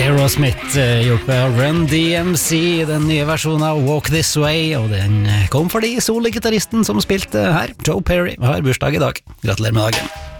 Aerosmith hjulpet av Run DMC, den nye versjonen av Walk This Way, og den kom fordi sologitaristen som spilte her, Joe Perry, har bursdag i dag. Gratulerer med dagen.